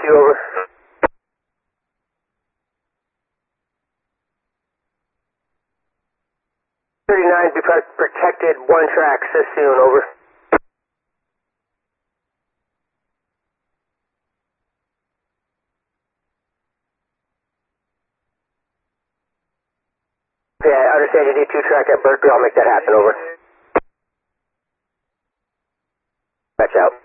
you, over. 39, be protected, 1 track, Sassoon, over. Yeah, I understand you need 2 track at Berkeley, I'll make that happen, over. Patch out.